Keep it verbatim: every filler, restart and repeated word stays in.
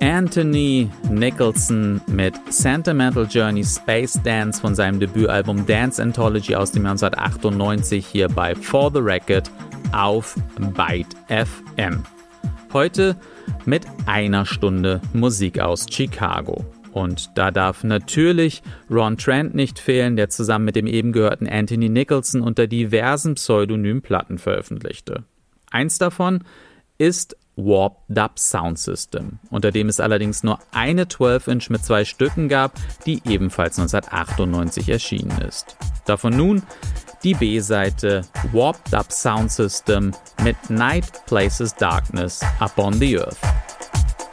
Anthony Nicholson mit Sentimental Journey Space Dance von seinem Debütalbum Dance Anthology aus dem Jahr neunzehnhundertachtundneunzig hier bei For the Record auf Byte F M. Heute mit einer Stunde Musik aus Chicago. Und da darf natürlich Ron Trent nicht fehlen, der zusammen mit dem eben gehörten Anthony Nicholson unter diversen Pseudonymen Platten veröffentlichte. Eins davon ist Warped Dub Sound System, unter dem es allerdings nur eine zwölf Inch mit zwei Stücken gab, die ebenfalls neunzehnhundertachtundneunzig erschienen ist. Davon nun die B-Seite Warped Dub Sound System mit Night Places Darkness Upon the Earth.